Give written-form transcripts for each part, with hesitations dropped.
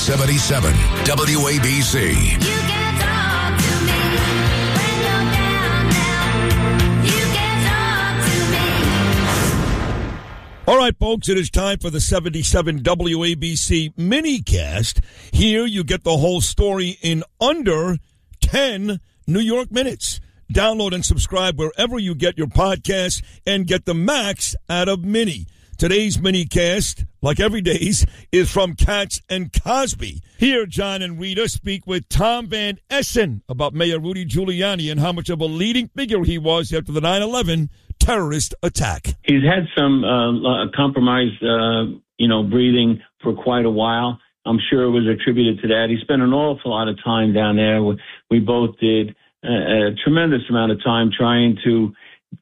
77 WABC. All right, folks, it is time for the 77 WABC minicast. Here you get the whole story in under 10 New York minutes. Download and subscribe wherever you get your podcasts and get the max out of Mini. Today's minicast, like every day's, is from Katz and Cosby. Here, John and Rita speak with Tom Van Essen about Mayor Rudy Giuliani and how much of a leading figure he was after the 9/11 terrorist attack. He's had some compromised, breathing for quite a while. I'm sure it was attributed to that. He spent an awful lot of time down there. We both did a tremendous amount of time trying to,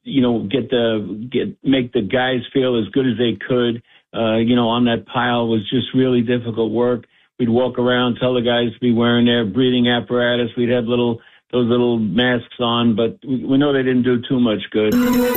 make the guys feel as good as they could. On that pile was just really difficult work. We'd walk around, tell the guys to be wearing their breathing apparatus. We'd have those little masks on, but we know they didn't do too much good.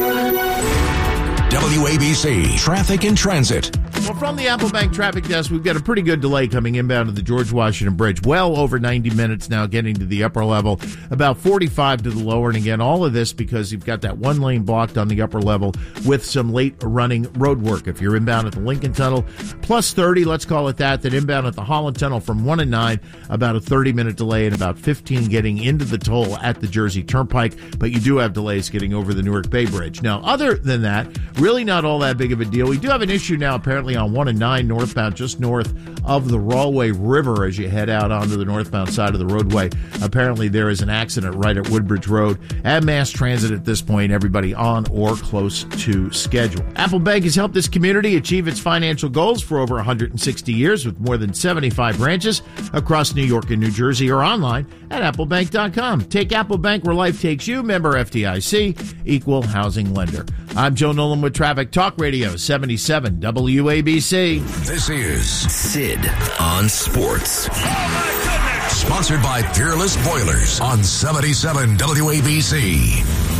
WABC Traffic and Transit. Well, from the Applebank traffic desk, we've got a pretty good delay coming inbound to the George Washington Bridge. Well over 90 minutes now getting to the upper level, about 45 to the lower. And again, all of this because you've got that one lane blocked on the upper level with some late running road work. If you're inbound at the Lincoln Tunnel, plus 30, let's call it that. Then inbound at the Holland Tunnel from 1 and 9, about a 30-minute delay and about 15 getting into the toll at the Jersey Turnpike. But you do have delays getting over the Newark Bay Bridge. Now, other than that, really not all that big of a deal. We do have an issue now apparently on 1 and 9 northbound, just north of the Rahway River as you head out onto the northbound side of the roadway. Apparently there is an accident right at Woodbridge Road. At mass transit at this point, everybody on or close to schedule. Applebank has helped this community achieve its financial goals for over 160 years with more than 75 branches across New York and New Jersey, or online at applebank.com. Take Applebank where life takes you. Member FDIC, equal housing lender. I'm Joe Nolan with Traffic Talk Radio 77 WABC. This is Sid on Sports. Oh, my goodness! Sponsored by Peerless Boilers on 77 WABC.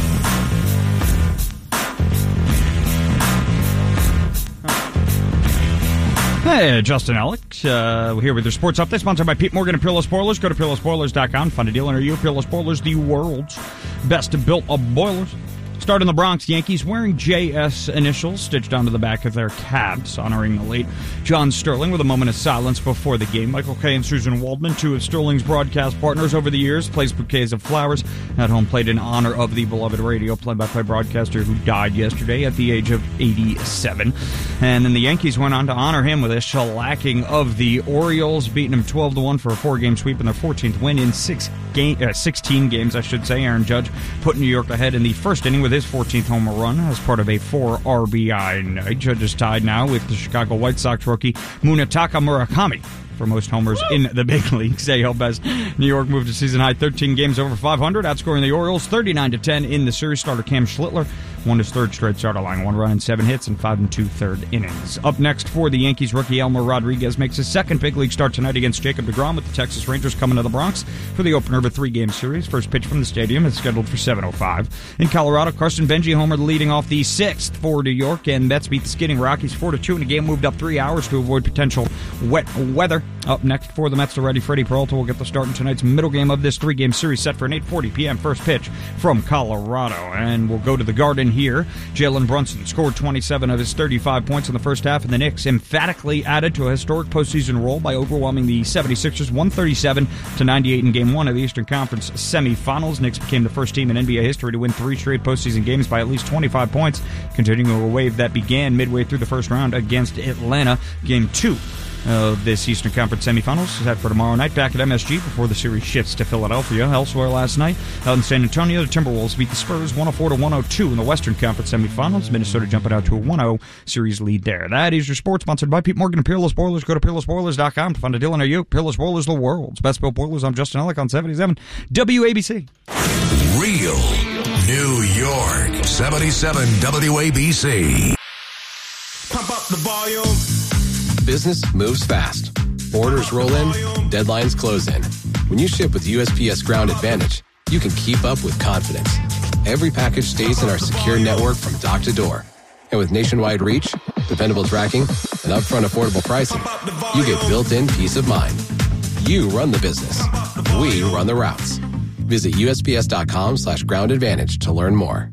Hey, Justin Alex, here with your sports update, sponsored by Pete Morgan and Peerless Boilers. Go to peerlessboilers.com. Find a deal near you. Peerless Boilers, the world's best built of boilers. Start in the Bronx, Yankees wearing JS initials stitched onto the back of their caps, honoring the late John Sterling with a moment of silence before the game. Michael Kay and Susan Waldman, two of Sterling's broadcast partners over the years, placed bouquets of flowers at home plate in honor of the beloved radio play-by-play broadcaster who died yesterday at the age of 87. And then the Yankees went on to honor him with a shellacking of the Orioles, beating them 12-1 for a 4-game sweep in their 14th win in 16 games, I should say. Aaron Judge put New York ahead in the first inning with his 14th home run as part of a 4 RBI night. Judge is tied now with the Chicago White Sox rookie Munetaka Murakami for most homers in the big leagues. They help as New York moved to season-high 13 games over 500, outscoring the Orioles 39-10 in the series. Starter Cam Schlittler won his third straight start, allowing 1 run and 7 hits in 5 2/3 innings. Up next for the Yankees, rookie Elmer Rodriguez makes his second big league start tonight against Jacob deGrom, with the Texas Rangers coming to the Bronx for the opener of a 3-game series. First pitch from the stadium is scheduled for 7:05. In Colorado, Carson Benji homered leading off the 6th for New York, and Mets beat the skidding Rockies 4-2 in a game moved up 3 hours to avoid potential wet weather. Up next for the Mets, the righty Freddie Peralta will get the start in tonight's middle game of this 3-game series, set for an 8:40 p.m. first pitch from Colorado. And we'll go to the Garden here. Jalen Brunson scored 27 of his 35 points in the first half, and the Knicks emphatically added to a historic postseason roll by overwhelming the 76ers 137-98 in Game 1 of the Eastern Conference semifinals. Knicks became the first team in NBA history to win 3 straight postseason games by at least 25 points, continuing a wave that began midway through the first round against Atlanta. Game 2 this Eastern Conference semifinals set for tomorrow night back at MSG before the series shifts to Philadelphia. Elsewhere last night, out in San Antonio, the Timberwolves beat the Spurs 104-102 in the Western Conference semifinals. Minnesota jumping out to a 1-0 series lead there. That is your sports, sponsored by Pete Morgan and Peerless Boilers. Go to peerlessboilers.com to find a deal near you. Peerless Boilers, the world's best built boilers. I'm Justin Ellick on 77 WABC. Real New York, 77 WABC. Pump up the volume. Business moves fast. Orders roll in, deadlines close in. When you ship with USPS Ground Advantage, you can keep up with confidence. Every package stays in our secure network from dock to door. And with nationwide reach, dependable tracking, and upfront affordable pricing, you get built-in peace of mind. You run the business. We run the routes. Visit USPS.com/Ground Advantage to learn more.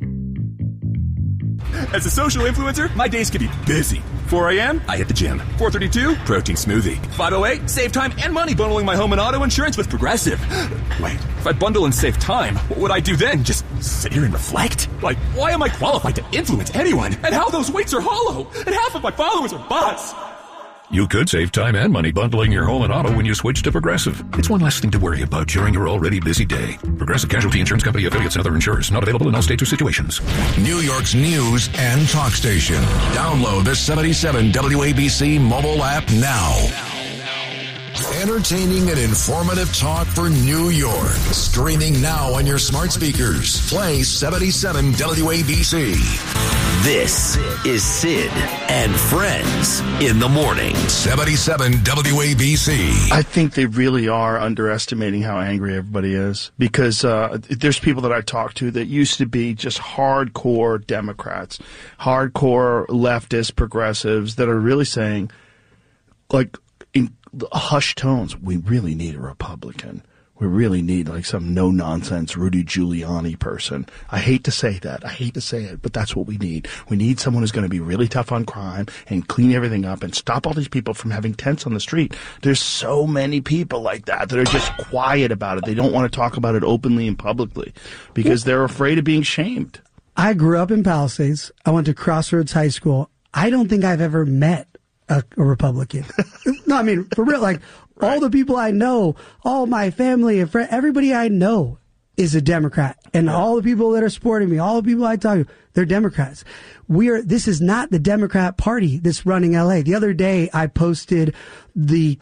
As a social influencer, my days can be busy. 4 a.m., I hit the gym. 4:32, protein smoothie. 5:08, save time and money bundling my home and auto insurance with Progressive. Wait, if I bundle and save time, what would I do then? Just sit here and reflect? Like, why am I qualified to influence anyone? And how those weights are hollow? And half of my followers are bots. You could save time and money bundling your home and auto when you switch to Progressive. It's one less thing to worry about during your already busy day. Progressive Casualty Insurance Company, affiliates, and other insurers. Not available in all states or situations. New York's news and talk station. Download the 77 WABC mobile app now. Entertaining and informative talk for New York. Streaming now on your smart speakers. Play 77 WABC. This is Sid and Friends in the morning. 77 WABC. I think they really are underestimating how angry everybody is, because there's people that I talk to that used to be just hardcore Democrats, hardcore leftist progressives that are really saying, like, in hushed tones, we really need a Republican. We really need like some no-nonsense Rudy Giuliani person. I hate to say that. I hate to say it, but that's what we need. We need someone who's going to be really tough on crime and clean everything up and stop all these people from having tents on the street. There's so many people like that are just quiet about it. They don't want to talk about it openly and publicly because they're afraid of being shamed. I grew up in Palisades. I went to Crossroads High School. I don't think I've ever met a Republican. No, I mean, for real, like, all the people I know, all my family and friends, everybody I know is a Democrat. And all the people that are supporting me, all the people I talk to, they're Democrats. This is not the Democrat Party that's running LA. The other day I posted the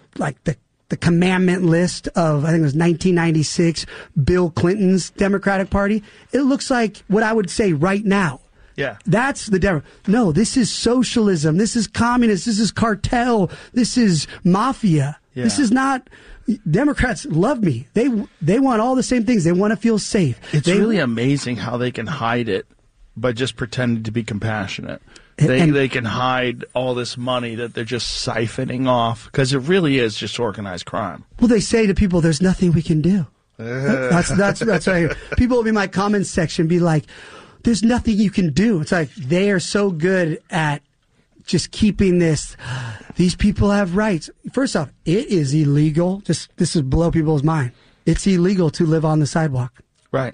commandment list of, I think it was 1996, Bill Clinton's Democratic Party. It looks like what I would say right now. Yeah. That's the Democrat. No, this is socialism. This is communist. This is cartel. This is mafia. Yeah. This is not. Democrats love me. They want all the same things. They want to feel safe. It's really amazing how they can hide it by just pretending to be compassionate. They can hide all this money that they're just siphoning off because it really is just organized crime. Well, they say to people, "There's nothing we can do." That's right. People will be in my comments section, be like, "There's nothing you can do." It's like they are so good at just keeping this. These people have rights. First off, it is illegal. This is below people's mind. It's illegal to live on the sidewalk. Right.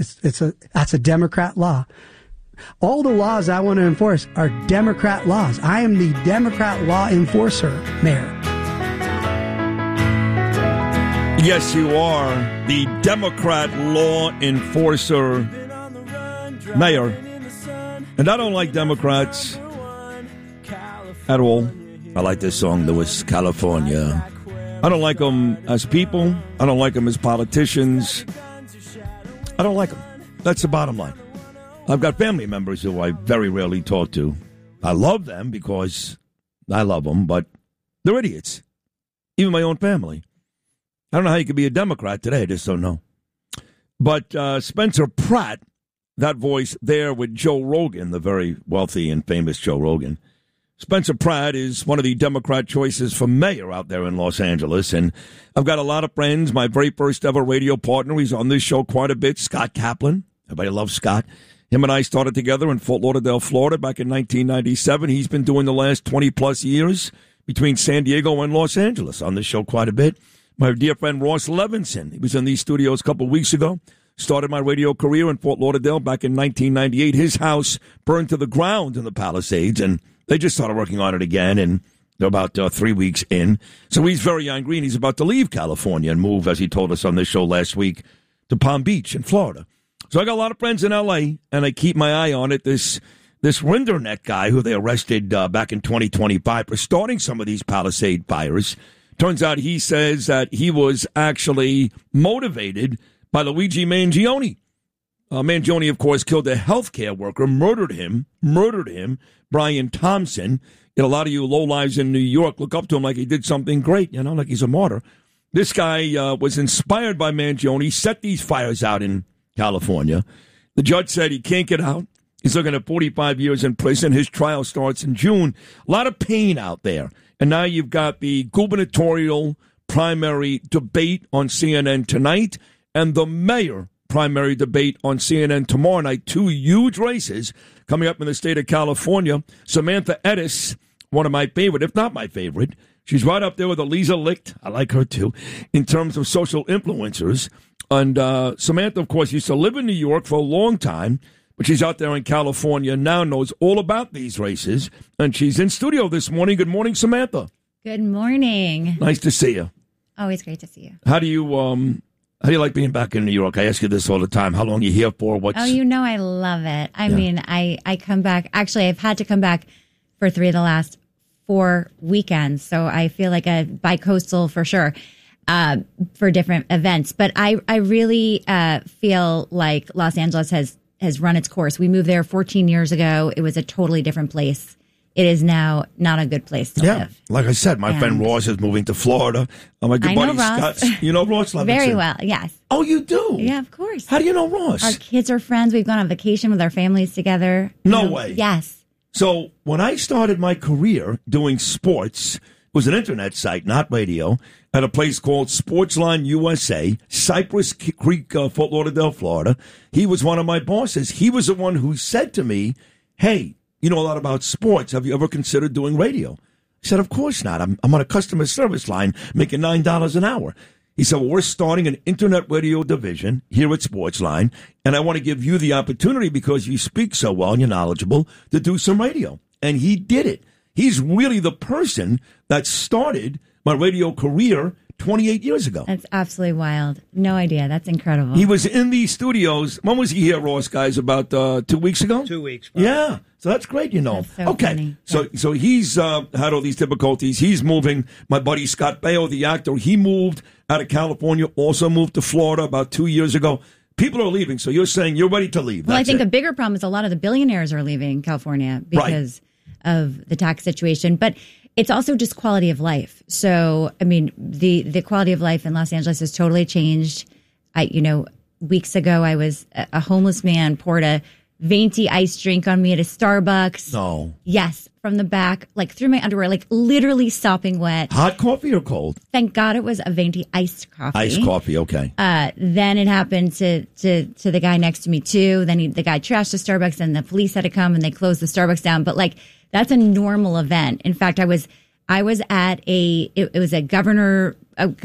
That's a Democrat law. All the laws I want to enforce are Democrat laws. I am the Democrat law enforcer, Mayor. Yes, you are the Democrat law enforcer, Mayor. And I don't like Democrats at all. I like this song, Louis, California. I don't like them as people. I don't like them as politicians. I don't like them. That's the bottom line. I've got family members who I very rarely talk to. I love them because I love them, but they're idiots. Even my own family. I don't know how you could be a Democrat today. I just don't know. But Spencer Pratt, that voice there with Joe Rogan, the very wealthy and famous Joe Rogan. Spencer Pratt is one of the Democrat choices for mayor out there in Los Angeles. And I've got a lot of friends. My very first ever radio partner, he's on this show quite a bit, Scott Kaplan. Everybody loves Scott. Him and I started together in Fort Lauderdale, Florida back in 1997. He's been doing the last 20-plus years between San Diego and Los Angeles on this show quite a bit. My dear friend Ross Levinson, he was in these studios a couple of weeks ago. Started my radio career in Fort Lauderdale back in 1998. His house burned to the ground in the Palisades, and they just started working on it again, and they're about 3 weeks in. So he's very angry, and he's about to leave California and move, as he told us on this show last week, to Palm Beach in Florida. So I got a lot of friends in L.A., and I keep my eye on it. This Rinderneck guy who they arrested back in 2025 for starting some of these Palisade fires, turns out he says that he was actually motivated by Luigi Mangione. Mangione, of course, killed a healthcare worker, murdered him, Brian Thompson. And a lot of you lowlives in New York look up to him like he did something great, like he's a martyr. This guy was inspired by Mangione, set these fires out in California. The judge said he can't get out. He's looking at 45 years in prison. His trial starts in June. A lot of pain out there. And now you've got the gubernatorial primary debate on CNN tonight and the mayor primary debate on CNN tomorrow night. Two huge races coming up in the state of California. Samantha Ettus, one of my favorite, if not my favorite. She's right up there with Eliza Licht. I like her, too, in terms of social influencers. And Samantha, of course, used to live in New York for a long time, but she's out there in California now, knows all about these races. And she's in studio this morning. Good morning, Samantha. Good morning. Nice to see you. Always great to see you. How do you like being back in New York? I ask you this all the time. How long are you here for? Oh, you know I love it. I mean, I come back. Actually, I've had to come back for 3 of the last 4 weekends, so I feel like a bicoastal for sure for different events. But I really feel like Los Angeles has run its course. We moved there 14 years ago. It was a totally different place. It is now not a good place to live. Like I said, my friend Ross is moving to Florida. My good buddy Scott. You know Ross Levinson? Very well, yes. Oh, you do? Yeah, of course. How do you know Ross? Our kids are friends. We've gone on vacation with our families together. No way. Yes. So when I started my career doing sports, it was an internet site, not radio, at a place called Sportsline USA, Cypress Creek, Fort Lauderdale, Florida. He was one of my bosses. He was the one who said to me, hey, you know a lot about sports. Have you ever considered doing radio? I said, of course not. I'm on a customer service line making $9 an hour. He said, well, we're starting an internet radio division here at Sportsline, and I want to give you the opportunity because you speak so well and you're knowledgeable to do some radio. And he did it. He's really the person that started my radio career 28 years ago. That's absolutely wild. No idea. That's incredible. He was in these studios. When was he here, Ross, guys? About 2 weeks ago? 2 weeks. Probably. Yeah. So that's great, you know. That's so okay. Funny. So he's had all these difficulties. He's moving. My buddy Scott Baio, the actor, he moved out of California, also moved to Florida about 2 years ago. People are leaving. So you're saying you're ready to leave. Well, I think a bigger problem is a lot of the billionaires are leaving California because of the tax situation. But it's also just quality of life. So, I mean, the quality of life in Los Angeles has totally changed. Weeks ago, I was a homeless man poured a venti iced drink on me at a Starbucks. No. Yes, from the back, like through my underwear, like literally sopping wet. Hot coffee or cold? Thank God it was a venti iced coffee. Iced coffee, okay. Then it happened to the guy next to me too. Then the guy trashed the Starbucks, and the police had to come and they closed the Starbucks down. But like that's a normal event. In fact, I was at it was a gubernatorial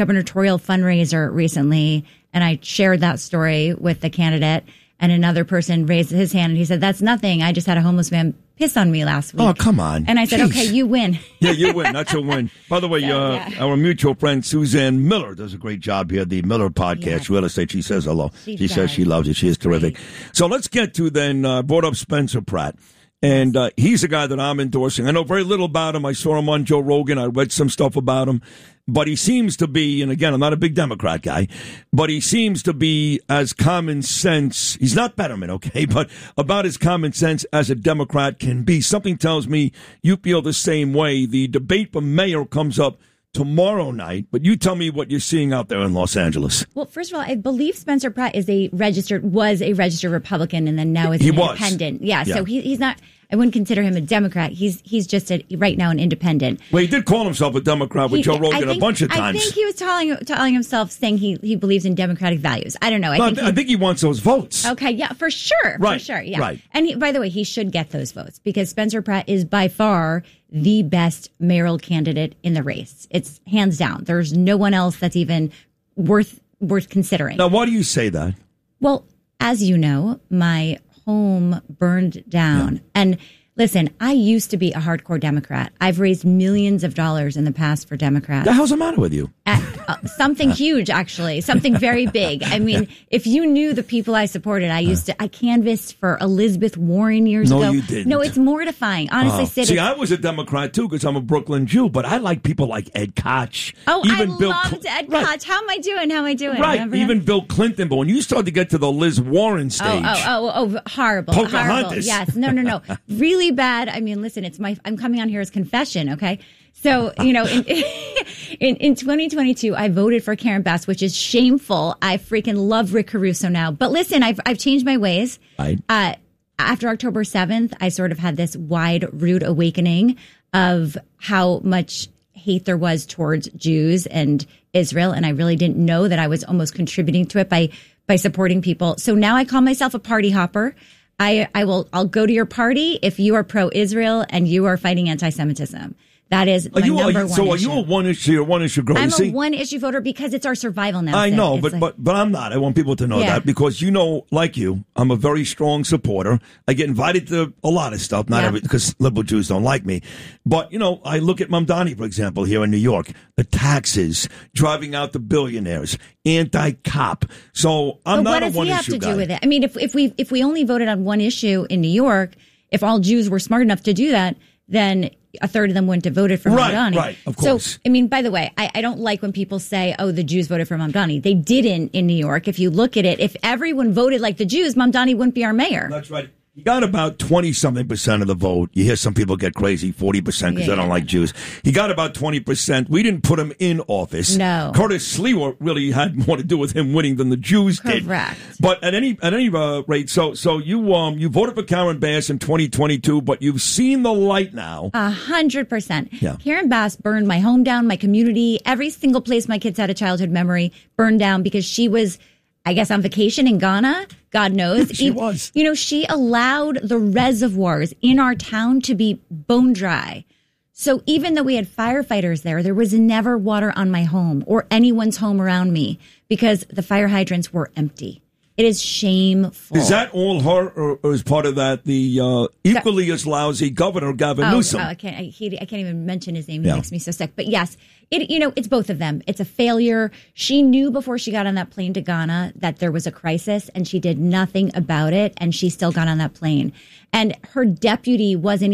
fundraiser recently, and I shared that story with the candidate. And another person raised his hand and he said, that's nothing. I just had a homeless man piss on me last week. Oh, come on. And I said, okay, you win. Yeah, you win. That's a win. By the way, our mutual friend Suzanne Miller does a great job here, the Miller Podcast, Real Estate. She says hello. She says she loves it. She is terrific. So let's get to then, brought up Spencer Pratt. And he's a guy that I'm endorsing. I know very little about him. I saw him on Joe Rogan. I read some stuff about him. But he seems to be, and again, I'm not a big Democrat guy, but he seems to be as common sense. He's not Betterman, okay, but about as common sense as a Democrat can be. Something tells me you feel the same way. The debate for mayor comes up tomorrow night, but you tell me what you're seeing out there in Los Angeles. Well, first of all, I believe Spencer Pratt was a registered Republican, and then now is an independent. Yeah, so he's not. I wouldn't consider him a Democrat. He's just right now an independent. Well, he did call himself a Democrat with Joe Rogan a bunch of times. I think he was telling himself, saying he believes in democratic values. I don't know. I think he wants those votes. Okay, yeah, for sure. Right, for sure, yeah. Right. And by the way, he should get those votes because Spencer Pratt is by far the best mayoral candidate in the race. It's hands down. There's no one else that's even worth considering. Now, why do you say that? Well, as you know, my home burned down. Yeah. And listen, I used to be a hardcore Democrat. I've raised millions of dollars in the past for Democrats. The hell's the matter with you? Something huge, actually. Something very big. I mean, if you knew the people I supported, I canvassed for Elizabeth Warren years ago. No, you didn't. No, it's mortifying. Honestly, Sid. See, I was a Democrat, too, because I'm a Brooklyn Jew, but I like people like Ed Koch. Oh, even I loved Ed Koch. Right. How am I doing? Right, even Bill Clinton. But when you start to get to the Liz Warren stage. Oh, horrible. Pocahontas. Yes, no. Really bad. I mean, listen, I'm coming on here as confession, okay? So, in 2022, I voted for Karen Bass, which is shameful. I freaking love Rick Caruso now. But listen, I've changed my ways. Right. After October 7th, I sort of had this wide, rude awakening of how much hate there was towards Jews and Israel, and I really didn't know that I was almost contributing to it by supporting people. So now I call myself a party hopper. I'll go to your party if you are pro-Israel and you are fighting anti-Semitism. That is my number one issue. So are you a one issue girl? I'm a one issue voter because it's our survival now. I know, but I'm not. I want people to know that because like you, I'm a very strong supporter. I get invited to a lot of stuff, not every because liberal Jews don't like me. But I look at Mamdani, for example, here in New York, the taxes, driving out the billionaires, anti-cop. So I'm not a one issue guy. What does he have to do with it? I mean, if we only voted on one issue in New York, if all Jews were smart enough to do that, then a third of them wouldn't have voted for Mamdani. Right, of course. So, I mean, by the way, I don't like when people say, oh, the Jews voted for Mamdani. They didn't in New York. If you look at it, if everyone voted like the Jews, Mamdani wouldn't be our mayor. That's right. He got about 20-something% of the vote. You hear some people get crazy, 40% because they don't like Jews. He got about 20%. We didn't put him in office. No. Curtis Sliwa really had more to do with him winning than the Jews did. Correct. But at any rate, so you voted for Karen Bass in 2022, but you've seen the light now. 100%. Yeah. Karen Bass burned my home down, my community, every single place my kids had a childhood memory burned down because she was, I guess, on vacation in Ghana. God knows. She was. She allowed the reservoirs in our town to be bone dry. So even though we had firefighters there was never water on my home or anyone's home around me because the fire hydrants were empty. It is shameful. Is that all her, or is part of that the equally as lousy governor, Gavin Newsom? I can't even mention his name. He makes me so sick. But yes, it's both of them. It's a failure. She knew before she got on that plane to Ghana that there was a crisis, and she did nothing about it, and she still got on that plane. And her deputy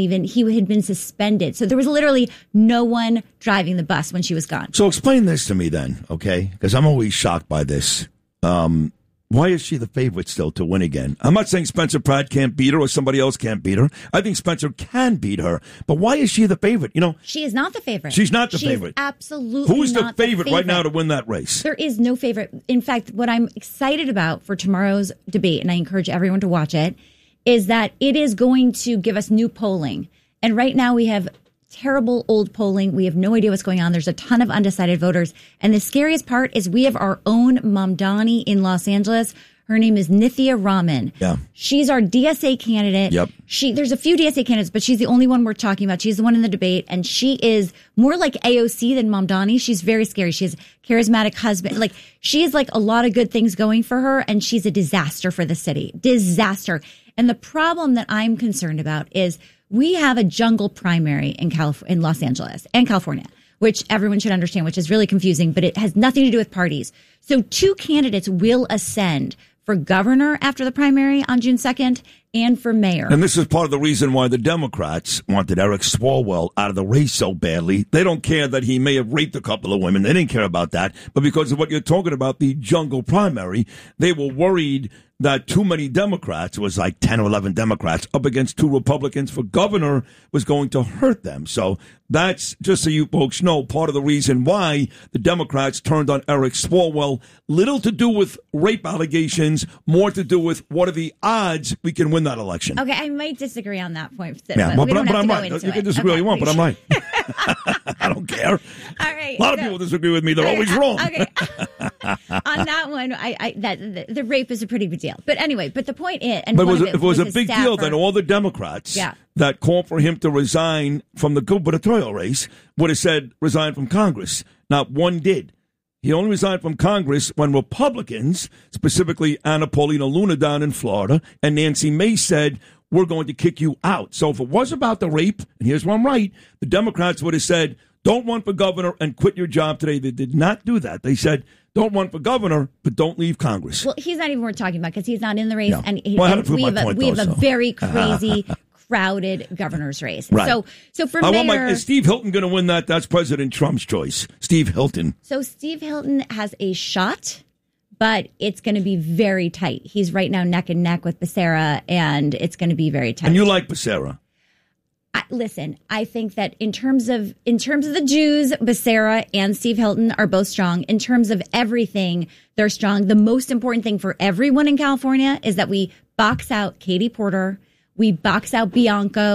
he had been suspended. So there was literally no one driving the bus when she was gone. So explain this to me then, okay? Because I'm always shocked by this. Why is she the favorite still to win again? I'm not saying Spencer Pratt can't beat her or somebody else can't beat her. I think Spencer can beat her. But why is she the favorite? She is not the favorite. She's not the favorite. Absolutely Who's not the favorite right now to win that race? There is no favorite. In fact, what I'm excited about for tomorrow's debate, and I encourage everyone to watch it, is that it is going to give us new polling. And right now we have terrible old polling. We have no idea what's going on. There's a ton of undecided voters. And the scariest part is we have our own Mamdani in Los Angeles. Her name is Nithya Raman. Yeah. She's our DSA candidate. Yep. There's a few DSA candidates, but she's the only one we're talking about. She's the one in the debate, and she is more like AOC than Mamdani. She's very scary. She has a charismatic husband. She has a lot of good things going for her, and she's a disaster for the city. Disaster. And the problem that I'm concerned about is we have a jungle primary in Los Angeles and California, which everyone should understand, which is really confusing, but it has nothing to do with parties. So 2 candidates will ascend for governor after the primary on June 2nd and for mayor. And this is part of the reason why the Democrats wanted Eric Swalwell out of the race so badly. They don't care that he may have raped a couple of women. They didn't care about that. But because of what you're talking about, the jungle primary, they were worried that too many Democrats, it was like 10 or 11 Democrats, up against 2 Republicans for governor was going to hurt them. So that's, just so you folks know, part of the reason why the Democrats turned on Eric Swalwell. Little to do with rape allegations, more to do with what are the odds we can win that election. Okay, I might disagree on that point. Yeah, but I'm right. You can disagree all you want, but I'm right. I don't care. All right. A lot of people disagree with me. They're always wrong. Okay. On that one, the rape is a pretty big deal. But anyway, the point is, and but if it was a big deal, then all the Democrats that called for him to resign from the gubernatorial race would have said resign from Congress. Not one did. He only resigned from Congress when Republicans, specifically Anna Paulina Luna down in Florida, and Nancy Mace said, we're going to kick you out. So if it was about the rape, and here's where I'm right, the Democrats would have said, don't run for governor and quit your job today. They did not do that. They said, don't run for governor, but don't leave Congress. Well, he's not even worth talking about because he's not in the race. No. And we have a very crazy, crowded governor's race. Right. So for mayor... is Steve Hilton going to win that? That's President Trump's choice. Steve Hilton. So Steve Hilton has a shot, but it's going to be very tight. He's right now neck and neck with Becerra, and it's going to be very tight. And you like Becerra? Listen, I think that in terms of the Jews, Becerra and Steve Hilton are both strong. In terms of everything, they're strong. The most important thing for everyone in California is that we box out Katie Porter, we box out Bianco,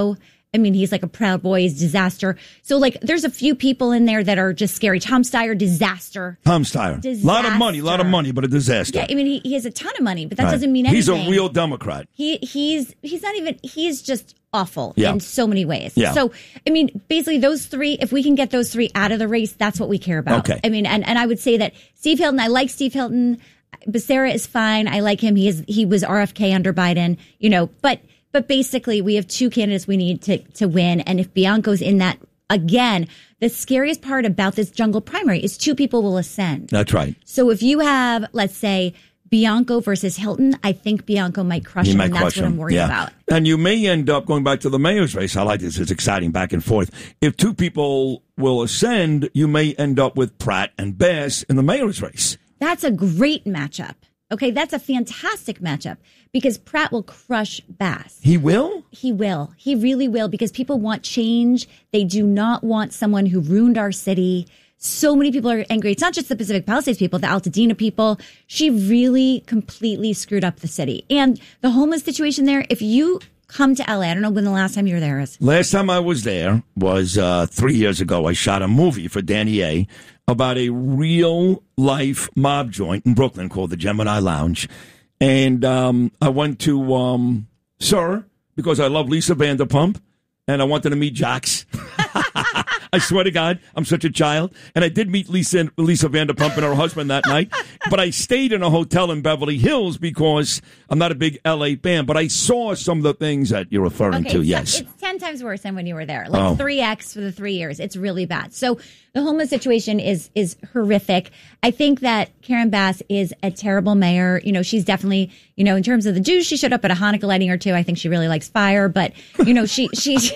I mean, he's like a Proud Boy, he's disaster. So like, there's a few people in there that are just scary. Tom Steyer, disaster. Tom Steyer. A lot of money, but a disaster. Yeah, I mean, he has a ton of money, but that doesn't mean anything. He's a real Democrat. He's just awful Yeah. in so many ways. Yeah. So, I mean, basically those three, if we can get those three out of the race, that's what we care about. Okay. I mean, and I would say that Steve Hilton, I like Steve Hilton. Becerra is fine. I like him. He was RFK under Biden, but basically we have two candidates we need to win. And if Bianco's in that, again, the scariest part about this jungle primary is two people will ascend. That's right. So if you have, let's say, Bianco versus Hilton, I think Bianco might crush him, and that's what I'm worried about. And you may end up going back to the mayor's race. I like this. It's exciting back and forth. If two people will ascend, you may end up with Pratt and Bass in the mayor's race. That's a great matchup. Okay, that's a fantastic matchup because Pratt will crush Bass. He will? He will. He really will because people want change. They do not want someone who ruined our city. So many people are angry. It's not just the Pacific Palisades people, the Altadena people. She really completely screwed up the city. And the homeless situation there, if you come to LA, I don't know when the last time you were there is. Last time I was there was 3 years ago. I shot a movie for Danny A. about a real-life mob joint in Brooklyn called the Gemini Lounge. And I went to Sir because I love Lisa Vanderpump, and I wanted to meet Jax. I swear to God, I'm such a child. And I did meet Lisa Vanderpump and her husband that night. But I stayed in a hotel in Beverly Hills because I'm not a big L.A. fan. But I saw some of the things that you're referring to, yes. It's 10 times worse than when you were there. Like 3X for the 3 years. It's really bad. So the homeless situation is horrific. I think that Karen Bass is a terrible mayor. You know, she's definitely, in terms of the Jews, she showed up at a Hanukkah lighting or two. I think she really likes fire. But, she is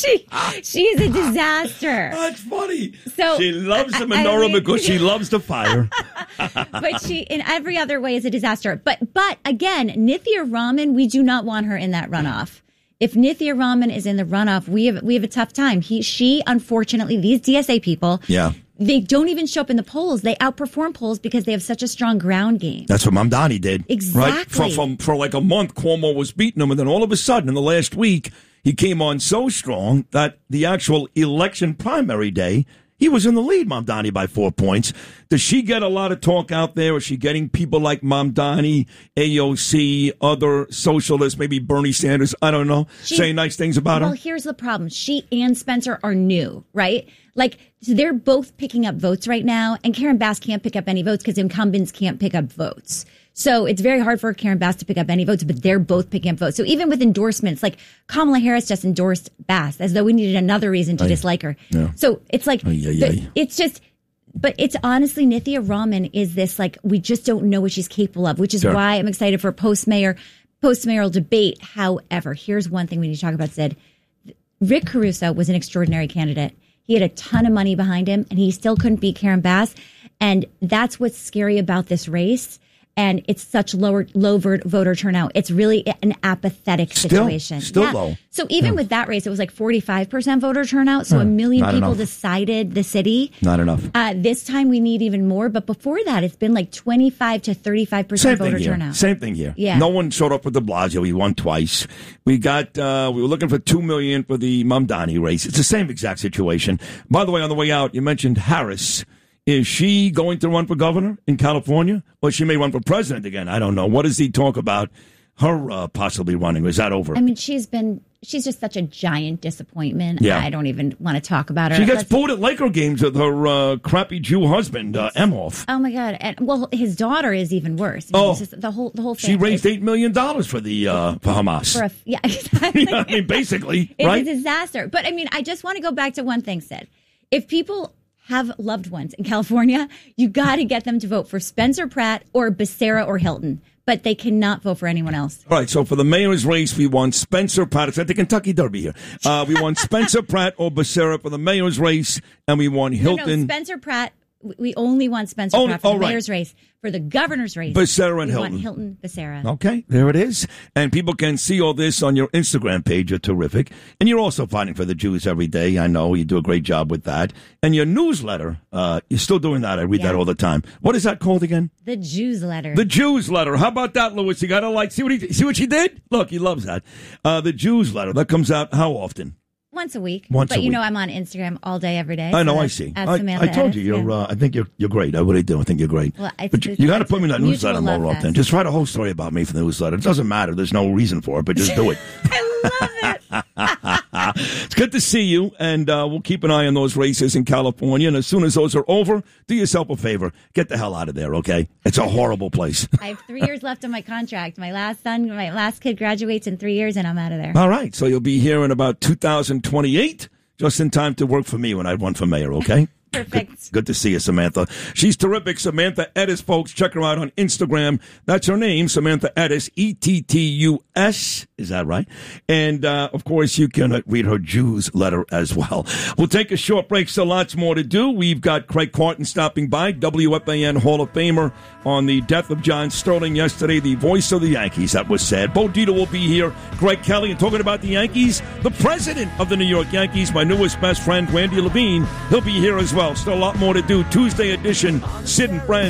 a disaster. That's funny. So she loves the menorah because she loves the fire. But she, in every other way, is a disaster. But again, Nithya Raman, we do not want her in that runoff. If Nithya Raman is in the runoff, we have a tough time. She, unfortunately, these DSA people, they don't even show up in the polls. They outperform polls because they have such a strong ground game. That's what Mamdani did. Exactly. Right? For like a month, Cuomo was beating him, and then all of a sudden, in the last week, he came on so strong that the actual election primary day, he was in the lead, Mamdani, by 4 points. Does she get a lot of talk out there? Is she getting people like Mamdani, AOC, other socialists, maybe Bernie Sanders, I don't know, saying nice things about her? Well, here's the problem. She and Spencer are new, right? Like, so they're both picking up votes right now, and Karen Bass can't pick up any votes because incumbents can't pick up votes. So it's very hard for Karen Bass to pick up any votes, but they're both picking up votes. So even with endorsements, like Kamala Harris just endorsed Bass as though we needed another reason to dislike her. Yeah. So it's like, it's just, but it's honestly, Nithya Raman is this, like, we just don't know what she's capable of, which is why I'm excited for post-mayoral debate. However, here's one thing we need to talk about, Sid. Rick Caruso was an extraordinary candidate. He had a ton of money behind him, and he still couldn't beat Karen Bass. And that's what's scary about this race. And it's such low voter turnout. It's really an apathetic situation. Still low. So even with that race, it was like 45% voter turnout. So 1 million people decided the city. Not enough. This time we need even more. But before that, it's been like 25 to 35% voter turnout. Same thing here. Yeah. No one showed up with de Blasio. He won twice. We were looking for 2 million for the Mamdani race. It's the same exact situation. By the way, on the way out, you mentioned Harris. Is she going to run for governor in California? Or she may run for president again? I don't know. What does he talk about her possibly running? Or is that over? I mean, she's just such a giant disappointment. Yeah. I don't even want to talk about her. She gets booed at Laker games with her crappy Jew husband, Emhoff. Oh, my God. And, well, his daughter is even worse. It's just the whole thing. She raised $8 million for Hamas. Yeah, exactly. Yeah, I mean, basically, it's right? a disaster. But, I mean, I just want to go back to one thing, Sid. If people have loved ones in California, you got to get them to vote for Spencer Pratt or Becerra or Hilton, but they cannot vote for anyone else. All right, so for the mayor's race, we want Spencer Pratt. It's at the Kentucky Derby here. We want Spencer Pratt or Becerra for the mayor's race, and we want Hilton. No, Spencer Pratt. We only want Spencer Pratt for the mayor's race. For the governor's race, Becerra and Hilton. Want Hilton, Becerra. Okay, there it is. And people can see all this on your Instagram page. You're terrific. And you're also fighting for the Jews every day. I know you do a great job with that. And your newsletter, you're still doing that. I read that all the time. What is that called again? The Jews Letter. The Jews Letter. How about that, Louis? You got to see what she did? Look, he loves that. The Jews Letter. That comes out how often? Once a week. Once but a week. I'm on Instagram all day, every day. I know, so I see. at I Samantha told you, Edis, I think you're great. I really do. I think you're great. Well, but you got to put me in that newsletter more love often. fest. Just write a whole story about me for the newsletter. It doesn't matter. There's no reason for it, but just do it. I love it. It's good to see you, and we'll keep an eye on those races in California. And as soon as those are over, do yourself a favor. Get the hell out of there, okay? It's a horrible place. I have 3 years left on my contract. My last kid graduates in 3 years, and I'm out of there. All right, so you'll be here in about 2028, just in time to work for me when I run for mayor, okay? Perfect. Good to see you, Samantha. She's terrific. Samantha Edis, folks. Check her out on Instagram. That's her name, Samantha Edis, Ettus. Is that right? And, of course, you can read her Jews letter as well. We'll take a short break. So lots more to do. We've got Craig Carton stopping by, WFAN Hall of Famer, on the death of John Sterling yesterday, the voice of the Yankees. That was sad. Bo Dito will be here. Greg Kelly, and talking about the Yankees, the president of the New York Yankees, my newest best friend, Randy Levine. He'll be here as well. Still a lot more to do. Tuesday edition, Sid and Friends.